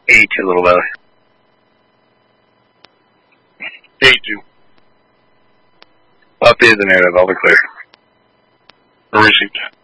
82, Little Valley. 82. Update the narrative, all the clear. Received.